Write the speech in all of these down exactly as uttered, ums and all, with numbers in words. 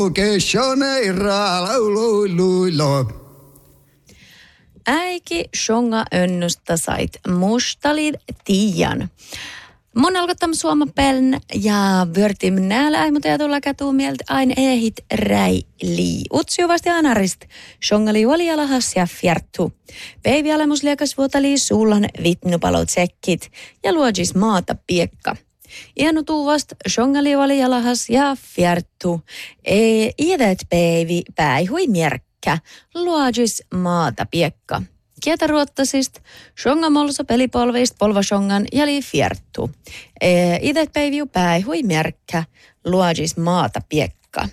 Äiki shonga önnusta sait mustalid tiian. Mun alkoitam suomapeln ja vörtim näällä aimuta tulla kätuu mieltä aina ehit räili. Utsiuvasti anarist, shongali olialahas ja fjärttu. Päivi alemus liekas vuotali suullan vitnupalot sekkit ja luodjis maata piekka. Iänu tuuvast shongali olialahas ja fjärttu. E, iädet päivi päihui mierkkä, luodjis maata piekka. Kietä ruottasist, shongamolso pelipolveist polvashongan ja li fierttu. E, idet päiviu päihui merkkä, luodjis maata piekka.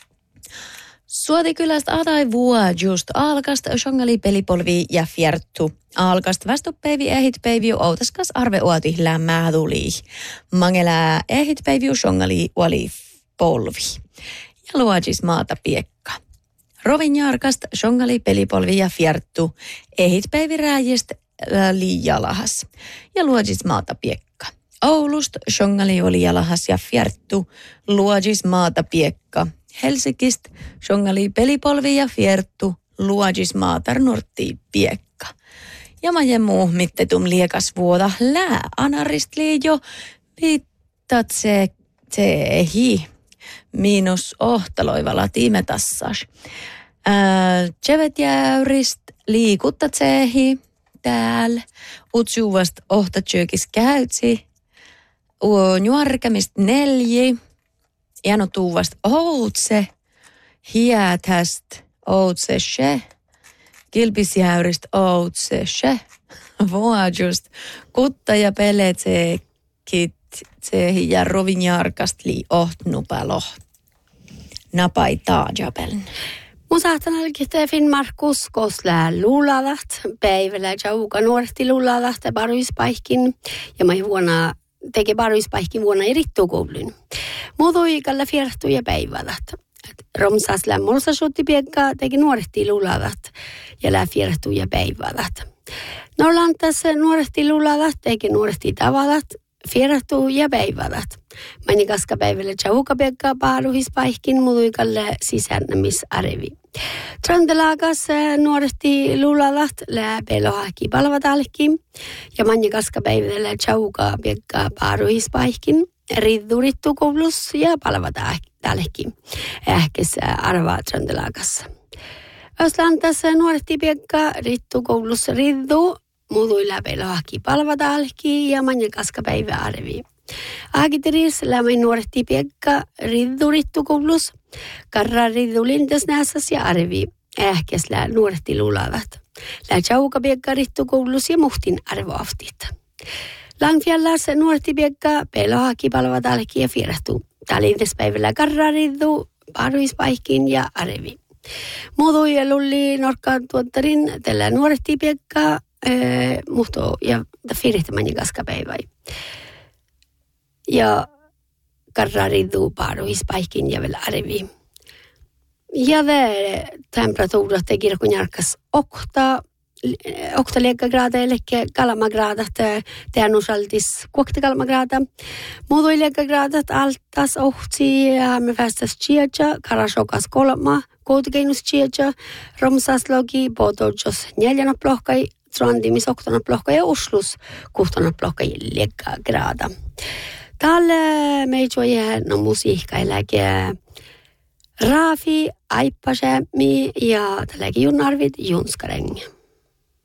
Suotikylästä atai vuodjust alkast shongali pelipolvi ja fierttu. Alkast vastupäivi ehit päiviu outaskas arve uoti lämmähduli. Mangelää ehit päiviu shongali oli polvi. Ja luodjis maata piekka. Rovinjarkast, shongali pelipolvi ja fierttu, ehit päivirääjistä liijalahas ja luodjis maata piekka. Oulust, shongali oli jalahas ja fierttu, luodjis maata piekka. Helsingist, shongali pelipolvi ja fierttu, luodjis maatar nortti piekka. Ja majen muu mittetum liekas vuoda lää anarist liijo viittat se tehi. Miinus ohtaloivalla tiimetassas. Tsevet jäyrist liikutta tsehi täällä. Utsuvast ohtatsjökis käytsi. Nuorkemist nelji. Jano tuuvast outse. Hiätäst outse she. Kilpisjäyrist outse she. Vuodjust kutta ja peletsekit. Tsehi ja rovinjarkast li ohtnupalo. Napai taajapeln. Mun sahtanalkin Stefin Markus koslää luulavat. Päivällä jauka nuorti luulavat ja paruispaikkin. Ja mä vuonna teki paruispaikkin vuonna erittukoulun. Muotoikalla fiertu ja päivälät. Romsas lämmolsa suutti piekkaa teki nuorti luulavat ja lää fiertu ja päivälät. Norlantas nuorti luulavat teki nuorti tavalat. Fierahtuu ja päivälät. Mani kaska päivällä tjaukapiekkaa paaruhispaihkin mutuikalle sisännämisarevi. Trandelaakas nuoresti luulalat lää pelohahki palvatalki. Ja mani kaska päivällä tjaukapiekkaa paaruhispaihkin. Riddurittu koulus ja palvatalki. Ähkes arvaa Trandelaakassa. Öslantas nuoresti piekkaa rittu koulus riddu. Muutui läpi lohki palvatalki ja manja kaskapäivä arvi. Aagiteris lämmin nuorehti piekka riddurittu koulus. Karra riddulintas nässäs ja arvi. Ähkäs lää nuorehti luulavat. Lää tjauka piekka rittu koulus ja muhtin arvoaftit. Langfjallas nuorehti piekka pelohaki palvatalki ja fierahtu. Talintaspäivällä karra riddu paruispaihkin ja arvi. Muutui lulli norkkaan tuottarin tällä nuorehti piekka. Äh, muhto ja firihtämäni kaskapäiväi. Ja karraridu paaruhispaihkin ja vielä arvi. Ja vä temperatuurat teki kun järkäs okta, okta liekkagraada, eli kalamagraadat, tehän usaltis kuokta kalamagraada. Muutoi liekkagraadat altas ohti ja me päästäs chiaja, karasokas kolma, koutikeinus chiaja, romsaslogi, potojos neljänä plohkai, Trandimis oktana plohka ja Oslus kuhtana plohka liekka grada. Täällä meitä on musiikka eläkeä Raafi, Aippasemi ja tälläkin Junarvit Junskareng.